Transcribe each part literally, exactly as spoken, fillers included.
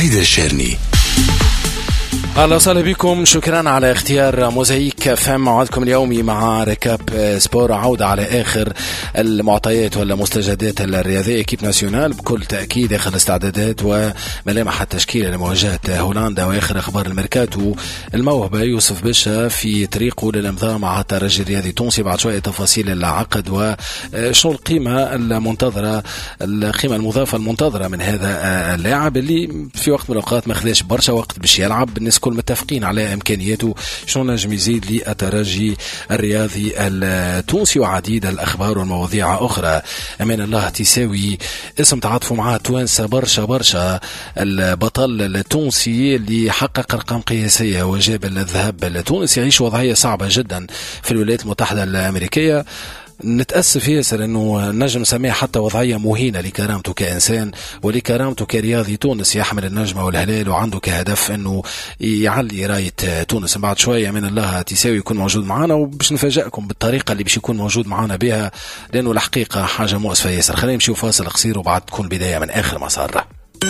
حيدر شيرني. أهلا وسهلا بكم، شكرا على اختيار موزايك فام موعدكم اليومي مع ركاب سبور، عودة على آخر المعطيات والمستجدات الرياضية. كيب ناسيونال بكل تأكيد آخر الاستعدادات وملامح التشكيلة لمواجهة هولندا وآخر أخبار الميركاتو. الموهبة يوسف بشا في طريقه للإمضاء مع الترجي الرياضي التونسي. بعد شوية تفاصيل العقد وشنو القيمة المنتظرة، القيمة المضافة المنتظرة من هذا اللاعب اللي في وقت من الأوقات ما خذاش برشا وقت باش يلعب. الناس كل متفقين على إمكانياته شنو نجم يزيد للترجي الرياضي التونسي. وعديد الأخبار والمواضيع أخرى. أمان الله تساوي اسم تعاطفوا معاه توانسة برشا برشا. البطل التونسي اللي حقق أرقام قياسية وجاب الذهب التونسي يعيش وضعية صعبة جدا في الولايات المتحدة الأمريكية. نتأسف ياسر أنه نجم سميه حتى وضعية مهينة لكرامته كإنسان ولكرامته كرياضي تونس يحمل النجمة والهلال وعنده كهدف أنه يعلي راية تونس. بعد شوية من الله تساوي يكون موجود معنا وباش نفاجئكم بالطريقة اللي باش يكون موجود معنا بها، لأنه الحقيقة حاجة مؤسفة ياسر. خلينا نمشي فاصل قصير وبعد تكون بداية من آخر مسار.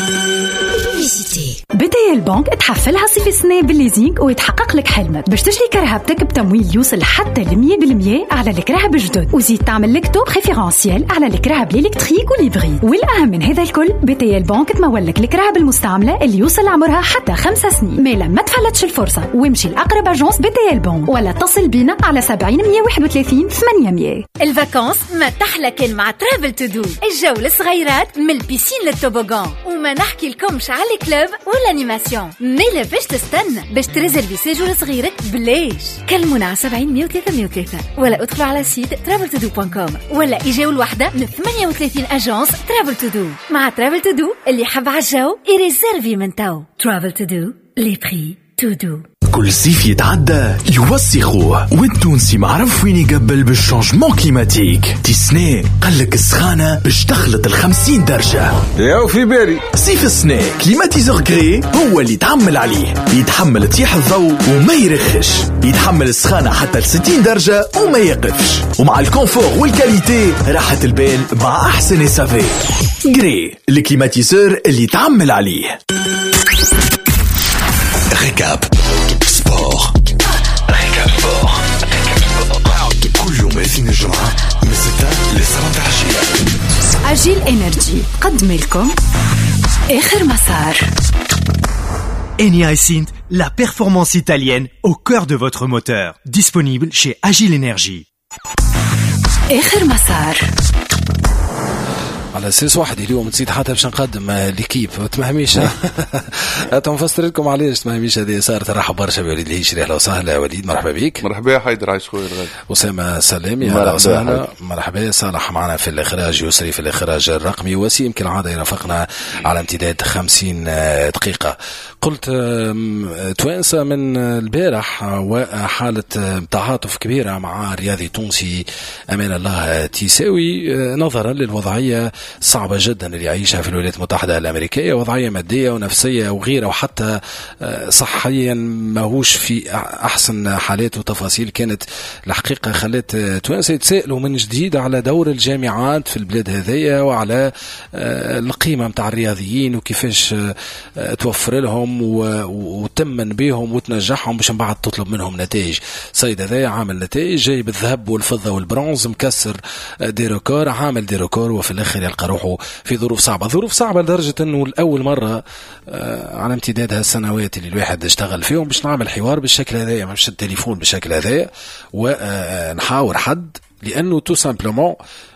بي تي ال بنك تحفلها صيف السنة بالليزينج ويتحقق لك حلمك باش تشري كرهبتك بتمويل يوصل حتى لمية بالمية على الكرهب الجدد، وزيد تعمل لك توب بريفيرانسيال على الكرهب الإلكتريك والإبغيد. والأهم من هذا الكل بي تي ال بنك تمول لك الكرهب المستعملة اللي يوصل عمرها حتى خمسة سنين. ميلا ما تفلتش الفرصة وامشي لأقرب أجنس بي تي ال بنك ولا اتصل بينا على سبعين مية واحد وثلاثين ثمانية مية. الفاكانس ما تحلى كان مع ترافل تو دو. الجو للصغيرات من البيسين للتوبوغان، وما نحكي لكمش على الكلوب والانيماسيون. ميلا باش تستنى باش تريزرفي سيجور صغيرك بلاش. كلمونا على سبعين مية وثلاثة مية وثلاثة ولا ادخلوا على سيت ترافل تو دو دوت كوم ولا اجاو الوحده من ثمانية وثلاثين اجانس ترافل تو دو. مع ترافل تو دو اللي حب على الجو يريزرفي من تو. ترافل تو دو لي بري تو دو. كل صيف يتعدى يوسخوه والتونسي معرف وين يقبل بالشانجمون كليماتيك. تسنى قلك السخانة باش تخلط الخمسين درجة. ياو في بالي صيف السنة كليماتيزور غري هو اللي يتحمل عليه، يتحمل تيح الضوء وما يرخش، يتحمل السخانة حتى الستين درجة وما يقفش، ومع الكونفور والكاليتي راحة البال مع أحسن سافي. غري الكليماتيزور اللي يتعمل عليه. ركاب سبور. ركاب سبور كل يوم اثنين الجمعة من ستة لسبعة عشية. أجيل إنرجي قدم لكم آخر مسار. Eni Synth, la performance italienne au cœur de votre moteur. Disponible chez Agile Energy. آخر مسار. على اساس واحد اليوم نسيت حتى باش نقدم ليكيب تمهميش. تنفسر لكم علاش تمهميش هذه صارت. رحب برشا بوليد الهيشري. اهلا وسهلا وليد، مرحبا بك. مرحبا حيدر، عايش خويا الغالي. اسامه سلامي، اهلا وسهلا. مرحبا. صالح معنا في الاخراج، يسري في الاخراج الرقمي، وسيم كالعاده يرافقنا على امتداد خمسين دقيقه. قلت توانسه من البارح وحاله تعاطف كبيره مع الرياضي التونسي امان الله تساوي نظرا للوضعيه صعبة جدا اللي يعيشها في الولايات المتحدة الأمريكية، وضعية مادية ونفسية وغيرها، وحتى صحيا ماهوش في أحسن حالات وتفاصيل. كانت الحقيقة خلت توانسة يتسائلوا من جديد على دور الجامعات في البلاد هذية وعلى القيمة متاع الرياضيين وكيفاش توفر لهم وتمن بهم وتنجحهم باش بعد تطلب منهم نتائج. سيد هذا عامل نتائج، جايب الذهب والفضة والبرونز، مكسر دي ريكور، عامل دي ريكور، وفي الآخر يلقى روحه في ظروف صعبة. ظروف صعبة لدرجة أنه الأول مرة على امتداد هالسنوات اللي الواحد اشتغل فيهم باش نعمل حوار بالشكل هذا، مش التليفون بالشكل هذا ونحاور حد، لأنه تو سامبلومون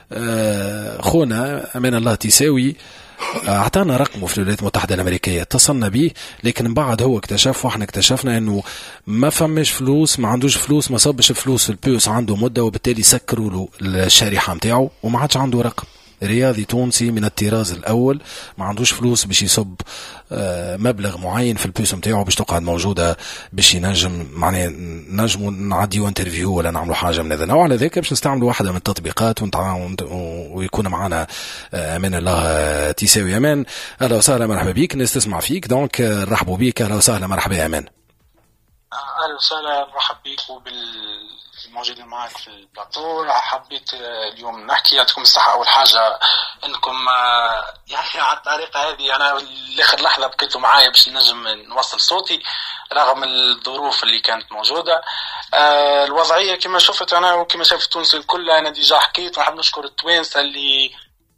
خونا أمان الله تساوي اعطانا رقمه في الولايات المتحدة الأمريكية، اتصلنا به، لكن بعد هو اكتشف واحنا اكتشفنا انه ما فمش فلوس، ما عندوش فلوس، ما صبش فلوس في البيوس عنده مدة، وبالتالي سكروا له الشريحة متاعه وما عادش عنده رقم. رياضي تونسي من الطراز الأول ما عندوش فلوس باش يصب مبلغ معين في البيوس متاعه باش تقعد موجودة باش ينجم معناه نجموا نعديو انترفيو ولا نعملوا حاجة من هذا النوع. على ذلك باش نستعملوا واحدة من التطبيقات ويكون معنا أمان الله تساوي. أمان أهلا وسهلا، مرحبا بيك، الناس تسمع فيك دونك رحبوا بيك. أهلا وسهلا، مرحبا يا أمان. اهلا وسهلا، مرحبا بكم بالموجودين معك في البلاطو. حبيت اليوم نحكي يعطيكم الصحة. اول حاجة انكم يعني على الطريقة هذه انا لاخر لحظة بقيتوا معايا باش نجم نوصل صوتي رغم الظروف اللي كانت موجودة. الوضعية كما شفت انا وكما شافت تونس الكل، انا ديجا حكيت ونحب نشكر التوانسة اللي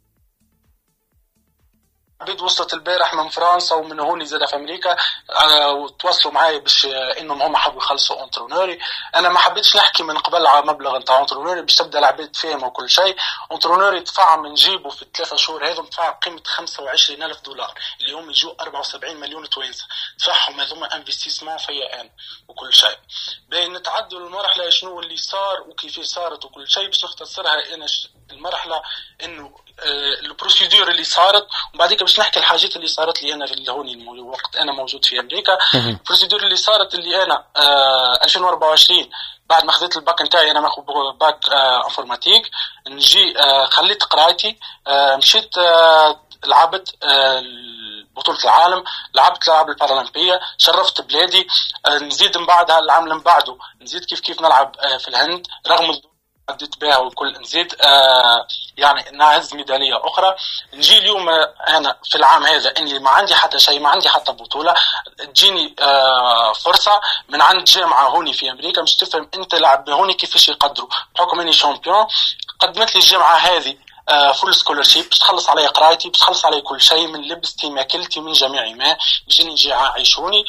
عبيد وصلت البارح من فرنسا ومن هوني زادة في أمريكا وتواصلوا معايا باش إنهم هم حبوا يخلصوا أنترونوري. أنا ما حبيتش نحكي من قبل على مبلغ نتاع أنترونوري باش تبدأ العباد تفهم وكل شيء. أنترونوري دفع من جيبه في الثلاثة شهور هذا دفع قيمة خمسة وعشرين ألف دولار اللي هم يجوا أربعة وسبعين مليون توانسة، دفعهم هذوما انفستيسمون فيا أنا وكل شيء. بين نتعدوا المرحلة شنو اللي صار وكيف صارت وكل شيء باش نختصرها. أنا المرحلة إنه البروسيدور اللي صارت وبعدين باش نحكي الحاجات اللي صارت لي انا في هوني وقت انا موجود في امريكا. البروسيدور اللي صارت اللي انا ألفين وأربعة وعشرين بعد ما خذيت الباك نتاعي، انا ماخذ باك انفورماتيك، نجي خليت قرايتي، مشيت لعبت بطولة العالم، لعبت الألعاب البارالمبية، شرفت بلادي. نزيد من بعدها العام اللي بعده نزيد كيف كيف نلعب في الهند رغم عديت بها والكل نزيد آه يعني نعز ميدالية أخرى. نجي اليوم آه أنا في العام هذا إني ما عندي حتى شيء، ما عندي حتى بطولة، تجيني آه فرصة من عند جامعة هوني في أمريكا مش تفهم أنت لعب هوني كيفاش يقدروا بحكم إني شامبيون. قدمت لي الجامعة هذه آه فول سكولرشيب باش تخلص علي قرايتي، باش تخلص علي كل شيء من لبستي ماكلتي من جميع ما باش نجي عايشوني.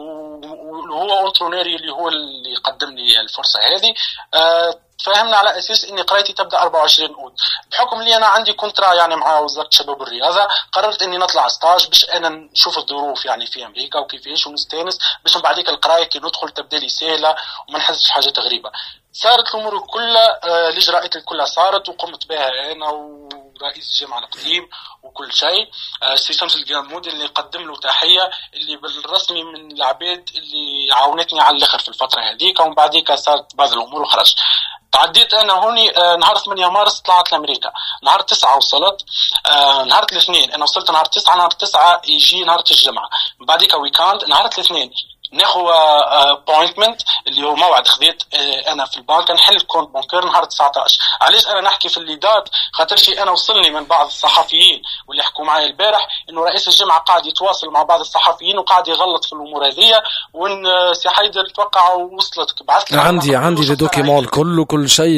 وهو أنترونيري اللي هو اللي قدم لي الفرصة هذه. آه فهمنا على اساس اني قرايتي تبدا أربعة وعشرين أوت بحكم اللي انا عندي كونترا يعني مع وزاره الشباب والرياضه. قررت اني نطلع ستاج باش انا نشوف الظروف يعني في امريكا وكيفاش ونستانس باش من بعديك القرايه كي ندخل تبدا لي سهله وما نحسش حاجات غريبه. صارت الامور كلها آه الاجراءات كلها صارت وقمت بها انا ورئيس الجامعه القديم وكل شيء آه سي شمس الجامود اللي قدم له تحيه اللي بالرسمي من العباد اللي عاونتني على الاخر في الفتره هذيك. ومن بعديك صارت بعض الامور وخرجت. تعديت انا هوني آه نهار ثمانية مارس طلعت لامريكا، نهار تسعة وصلت، آه نهار الاثنين انا وصلت نهار تسعة، نهار تسعة يجي نهار الجمعه، بعديك ويكاند نهار الاثنين ناخذ ابوينتمنت اللي هو موعد خذيت آه انا في البنك نحل كونت بانكير نهار تسعطاش. علاش انا نحكي في الليدات؟ خاطر شي انا وصلني من بعض الصحفيين واللي حكوا معي البارح انه رئيس الجامعه قاعد يتواصل مع بعض الصحفيين وقاعد يغلط في الامور هذه، وان سي حيدر توقع ووصلت بعثت لي عندي عندي الدوكيمون الكل وكل شيء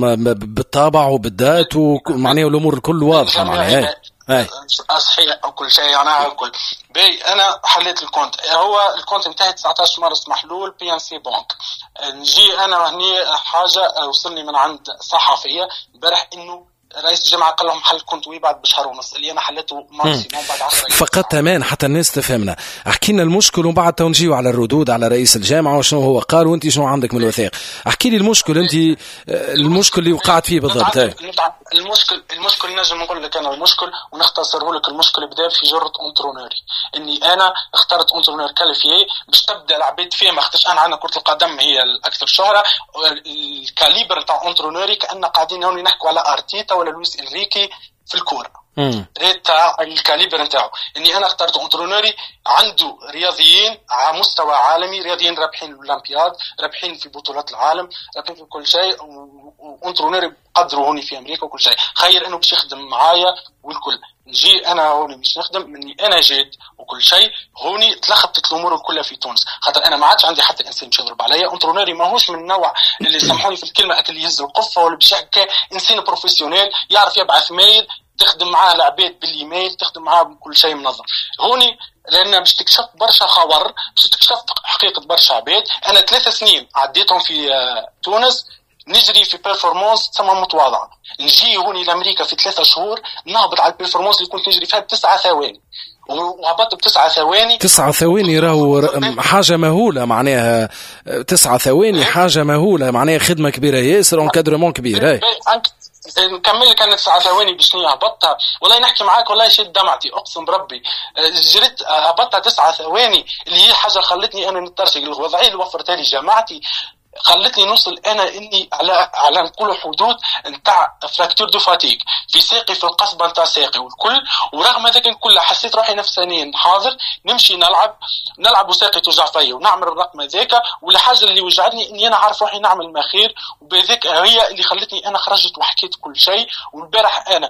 بالطابع وبالذات ومعناه الامور الكل واضحه معناها اي صحيح وكل شيء انا الكل بي. انا حليت الكونت، هو الكونت انتهى تسعطاش مارس محلول بي ان سي بانك. نجي انا هني حاجه وصلني من عند صحفيه البارح انه رئيس الجامعه قال لهم حل كنت بعد بشهر ونص اللي انا حلته ماكسيموم بعد عشرة فقط تمام حتى الناس تفهمنا. احكي لنا المشكل وبعد تنجيو على الردود على رئيس الجامعه وشنو هو قال وانت شنو عندك من الوثائق. احكي لي المشكل انت المشكل اللي وقعت فيه بالضبط. المشكل المشكل نجم نقول لك انا المشكل ونختصره لك. المشكل بدا في جرة انترونوري اني انا اخترت انترونور كاليفيي باش تبدا العباد فيها ما اختش انا عندنا كرة القدم هي الاكثر شهرة. الكاليبر تاع انترونوري كأننا قاعدين هون نحكوا على ارتيتا ولا لويس انريكي في الكورة. ريت تاع الكاليبر نتاعو اني انا اخترت انترونوري عنده رياضيين على مستوى عالمي، رياضيين رابحين الاولمبياد، رابحين في بطولات العالم، رابحين في كل شيء، وانترونوري قدروا هوني في امريكا وكل شيء. خير انه باش يخدم معايا والكل. نجي انا هوني مش نخدم مني انا جيت وكل شيء هوني تلخبطت الامور كلها في تونس خاطر انا ما عادش عندي حتى انسان باش يضرب عليا. انترونوري ماهوش من النوع اللي سامحوني في الكلمه اكل يهز القفه ولا باش يحكي انسان بروفيسيونيل يعرف يبعث ميل تخدم معاه العباد بالايميل تخدم معاه بكل شيء منظم. هوني لان باش تكشف برشا خبر باش تكشف حقيقه برشا عباد. انا ثلاث سنين عديتهم في تونس نجري في بيرفورمانس تسمى متواضعه. نجي هوني لامريكا في ثلاثة شهور نهبط على البيرفورمانس اللي كنت نجري فيها بتسعة ثواني وهبطت بتسعة ثواني. تسعة ثواني راهو حاجة مهولة معناها. تسعة ثواني حاجة مهولة معناها خدمة كبيرة ياسر وانكادرمون كبير. هاي نكمل لك انا تسعة ثواني باش هبطتها والله نحكي معاك والله شد دمعتي اقسم بربي. جريت هبطتها تسعة ثواني اللي هي حاجة خلتني انا نترشق. الوضعية اللي وفرتها لي جماعتي خلتني نوصل انا اني على على نقول حدود نتاع فراكتور دو فاتيك في ساقي، في القصبه نتاع ساقي والكل. ورغم هذاك الكل حسيت روحي نفسانيا حاضر نمشي نلعب نلعب وساقي توجع فيا ونعمل الرقم هذاك. والحاجه اللي وجعتني اني انا عارف روحي نعمل ما خير، وبذاك هي اللي خلتني انا خرجت وحكيت كل شيء. والبارح انا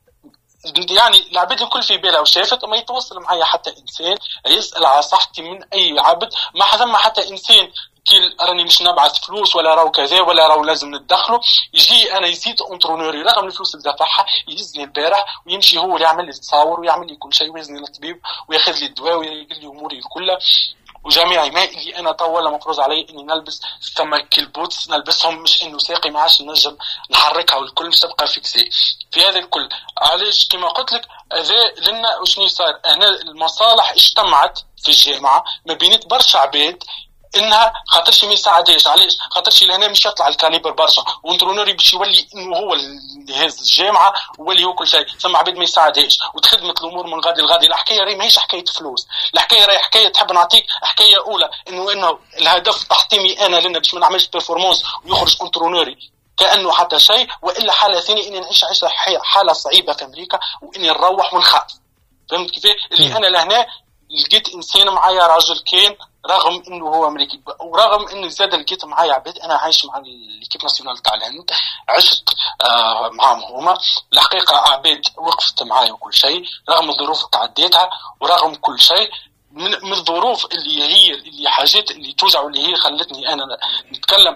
يعني العباد الكل في بالها وشافت، ما يتواصل معايا حتى انسان يسال على صحتي من اي عبد، ما حزم حتى انسان كي راني مش نبعث فلوس ولا راو كذا ولا راو لازم ندخله. يجي انا يزيد انترونوري رغم الفلوس اللي دفعها يهزني البارح ويمشي هو اللي يعمل لي تصاور ويعمل لي كل شيء ويزني للطبيب وياخذ لي الدواء ويقول لي اموري كلها. وجميع ما اللي انا طول مفروض علي اني نلبس ثم كل بوتس نلبسهم، مش انه ساقي ما عادش نجم نحركها والكل مش تبقى فيكسي في هذا الكل. علاش كما قلت لك هذا لنا وشني صار هنا المصالح اجتمعت في الجامعه ما بينت برشا عباد انها خاطرش ما يساعدهاش. علاش؟ خاطرش لهنا مش يطلع الكاليبر برشا وانترونوري باش يولي انه هو اللي هز الجامعه وولي هو كل شيء، ثم عباد ما يساعدهاش وتخدمت الامور من غادي لغادي. الحكايه راهي ماهيش حكايه فلوس، الحكايه راهي حكايه تحب نعطيك حكايه اولى انه انه الهدف تحطيمي انا لنا باش ما نعملش بيرفورمانس ويخرج انترونوري كانه حتى شيء، والا حاله ثانيه اني نعيش عيشه حاله صعيبه في امريكا واني نروح ونخاف. فهمت كيف؟ اللي انا لهنا لقيت انسان معايا راجل كان رغم انه هو امريكي ورغم انه زاد لقيت معايا عباد انا عايش مع الكيب ناسيونال تاع الهند، عشت آه معهم هما الحقيقه عباد وقفت معايا وكل شيء رغم الظروف اللي تعديتها ورغم كل شيء من, من الظروف اللي هي اللي حاجات اللي توجع واللي هي خلتني انا نتكلم.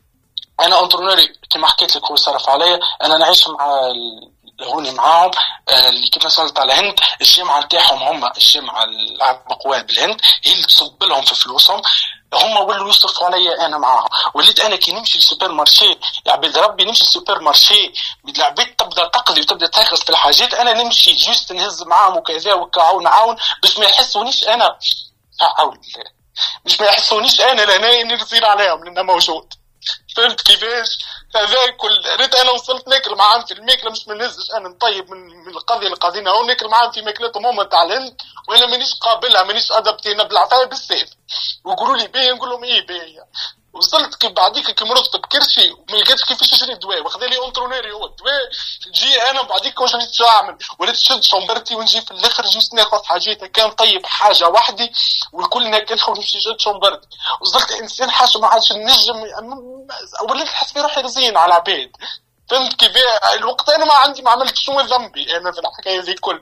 انا انترونوري كما حكيت لك هو صرف عليا انا نعيش مع هوني معاهم اللي كيف نسولت على الهند. الجامعه نتاعهم هم الجامعه الاقوى بالهند هي اللي تصب لهم في فلوسهم، هم ولوا يصرفوا عليا انا معاهم. وليت انا كي نمشي للسوبر مارشي يا عباد ربي نمشي للسوبر مارشي العباد تبدا تقضي وتبدا تاخذ في الحاجات، انا نمشي جوست نهز معاهم وكذا وكعون عون باش ما يحسونيش انا عاون باش ما يحسونيش انا لهنا نرسل عليهم لانه موجود. فهمت كيفاش؟ هذا كل ريت انا وصلت ناكل معاهم في الماكله مش منهزش انا نطيب من, من القضيه اللي قاضينها هون ناكل معاهم في ماكلتهم هما تاع الهند وانا مانيش قابلها مانيش ادبتينا بالعفايه بالسيف ويقولوا لي باهي نقول لهم ايه باهي. وصلت كي بعديك كي مرضت بكرشي وما لقيتش كيفاش نشري الدواء واخذ لي اونترونيري هو الدواء نجي انا بعديك واش نشد نعمل وليت نشد شومبرتي ونجي في الاخر جيت ناخذ حاجات كان طيب حاجه وحدي والكل ناكلها ونمشي نشد شومبرتي. وصلت انسان حاش ما عادش نجم وليت نحس بروحي رزين على العباد. فهمت كيف الوقت انا ما عندي ما عملت شنو ذنبي انا في الحكايه ذي كل.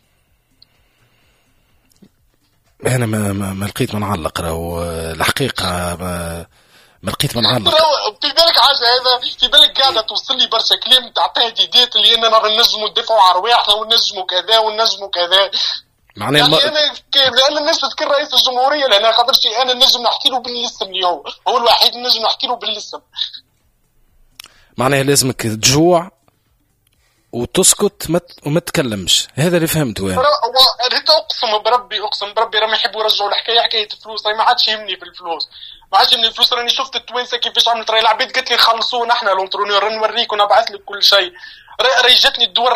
انا ما ما, ما لقيت من علق راهو الحقيقه ما ما لقيت من عندك في بالك حاجه هذا في بالك قاعده توصل لي برشا كلام تاع تهديدات اللي اننا نجموا ندافعوا على رواحنا ونجموا كذا ونجموا كذا معناها يعني ما... انا لان الناس تذكر رئيس الجمهوريه لان خاطرش انا نجم نحكي له بالاسم اللي هو هو الوحيد نجم نحكي له بالاسم. معناها لازمك تجوع وتسكت وما تتكلمش هذا اللي فهمته انا. ريت اقسم بربي اقسم بربي راهم يحبوا يرجعوا الحكايه حكايه الفلوس ما عادش يهمني في الفلوس ما عادش يهمني الفلوس. راني شفت التوانسه كيفاش عملت راهي العباد قالت لي خلصونا احنا لونترونور نوريك ونبعث لك كل شيء. راهي جاتني الدور